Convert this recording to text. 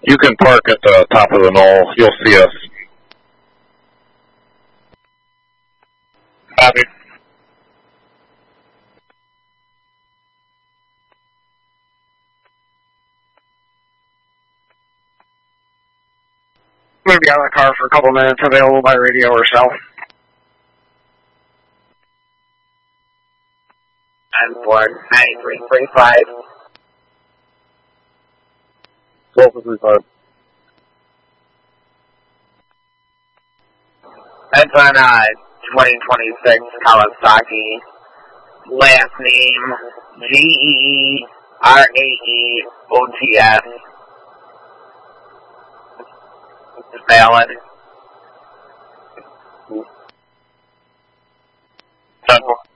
You can park at the top of the knoll. You'll see us. Copy. I'm going to be out of the car for a couple minutes, available by radio or cell. I'm Ford 9335. 1235. That's on 2026 Kawasaki. Last name GEERAEOTS. Valid. 10-4.